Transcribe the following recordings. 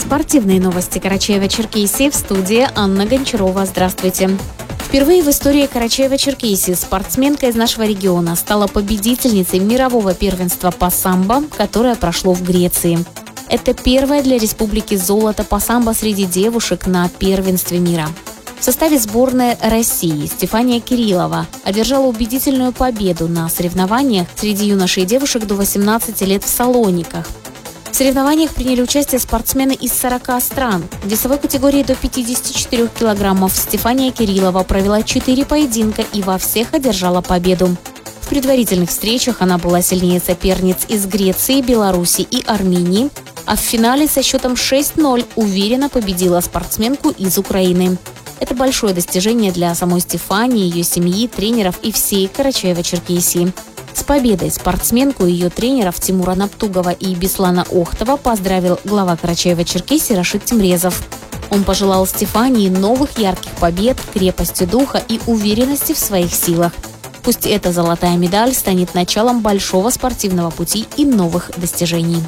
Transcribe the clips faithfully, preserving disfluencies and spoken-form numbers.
Спортивные новости Карачаева-Черкесии, в студии Анна Гончарова. Здравствуйте. Впервые в истории Карачаева-Черкесии спортсменка из нашего региона стала победительницей мирового первенства по самбо, которое прошло в Греции. Это первое для республики золото по самбо среди девушек на первенстве мира. В составе сборной России Стефания Кириллова одержала убедительную победу на соревнованиях среди юношей и девушек до восемнадцати лет в Салониках. В соревнованиях приняли участие спортсмены из сорока стран. В весовой категории до пятидесяти четырёх килограммов Стефания Кириллова провела четыре поединка и во всех одержала победу. В предварительных встречах она была сильнее соперниц из Греции, Беларуси и Армении, а в финале со счетом шесть ноль уверенно победила спортсменку из Украины. Это большое достижение для самой Стефании, ее семьи, тренеров и всей Карачаева-Черкесии. С победой спортсменку и ее тренеров Тимура Наптугова и Беслана Охтова поздравил глава Карачаева-Черкесии Рашид Тимрезов. Он пожелал Стефании новых ярких побед, крепости духа и уверенности в своих силах. Пусть эта золотая медаль станет началом большого спортивного пути и новых достижений.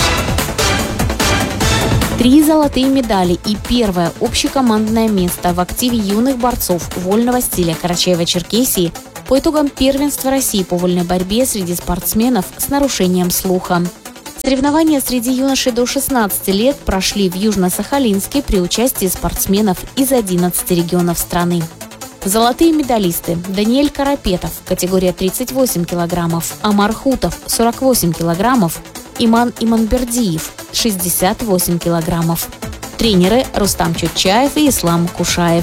Три золотые медали и первое общекомандное место в активе юных борцов вольного стиля Карачаева-Черкесии по итогам первенства России по вольной борьбе среди спортсменов с нарушением слуха. Соревнования среди юношей до шестнадцати лет прошли в Южно-Сахалинске при участии спортсменов из одиннадцати регионов страны. Золотые медалисты: Даниэль Карапетов, категория тридцать восемь килограммов, Амар Хутов, сорок восемь килограммов, Иман Иманбердиев, шестьдесят восемь килограммов. Тренеры Рустам Чутчаев и Ислам Кушаев.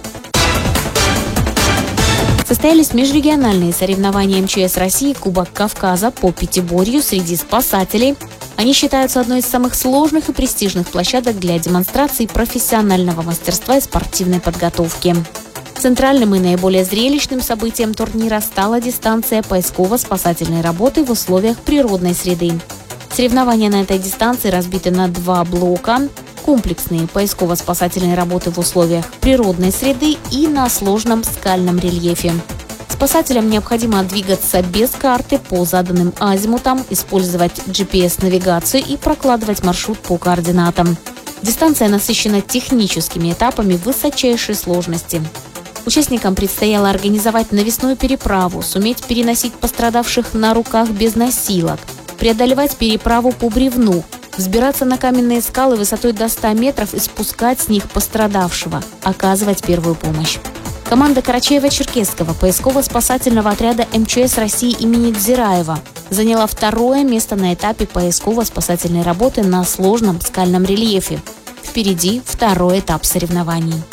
Состоялись межрегиональные соревнования эм че эс России Кубок Кавказа по пятиборью среди спасателей. Они считаются одной из самых сложных и престижных площадок для демонстрации профессионального мастерства и спортивной подготовки. Центральным и наиболее зрелищным событием турнира стала дистанция поисково-спасательной работы в условиях природной среды. Соревнования на этой дистанции разбиты на два блока: комплексные поисково-спасательные работы в условиях природной среды и на сложном скальном рельефе. Спасателям необходимо двигаться без карты по заданным азимутам, использовать джи пи эс-навигацию и прокладывать маршрут по координатам. Дистанция насыщена техническими этапами высочайшей сложности. Участникам предстояло организовать навесную переправу, суметь переносить пострадавших на руках без носилок, преодолевать переправу по бревну, взбираться на каменные скалы высотой до ста метров и спускать с них пострадавшего, оказывать первую помощь. Команда Карачаева-Черкесского поисково-спасательного отряда эм че эс России имени Дзираева заняла второе место на этапе поисково-спасательной работы на сложном скальном рельефе. Впереди второй этап соревнований.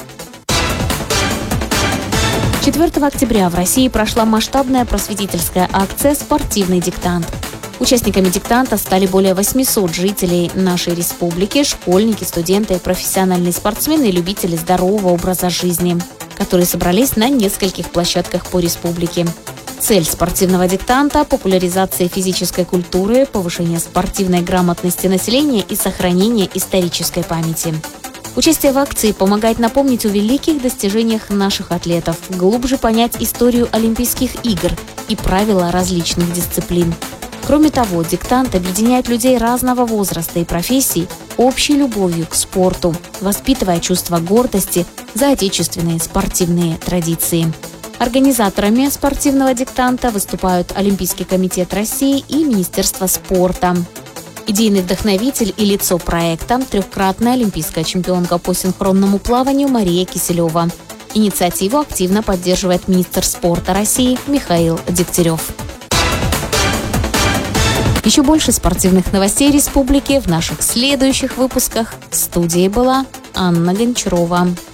четвёртого октября в России прошла масштабная просветительская акция «Спортивный диктант». Участниками диктанта стали более восьмисот жителей нашей республики, школьники, студенты, профессиональные спортсмены и любители здорового образа жизни, которые собрались на нескольких площадках по республике. Цель спортивного диктанта – популяризация физической культуры, повышение спортивной грамотности населения и сохранение исторической памяти. Участие в акции помогает напомнить о великих достижениях наших атлетов, глубже понять историю Олимпийских игр и правила различных дисциплин. Кроме того, диктант объединяет людей разного возраста и профессий общей любовью к спорту, воспитывая чувство гордости за отечественные спортивные традиции. Организаторами спортивного диктанта выступают Олимпийский комитет России и Министерство спорта. Идейный вдохновитель и лицо проекта – трехкратная олимпийская чемпионка по синхронному плаванию Мария Киселева. Инициативу активно поддерживает министр спорта России Михаил Дегтярев. Еще больше спортивных новостей республики в наших следующих выпусках. В студии была Анна Гончарова.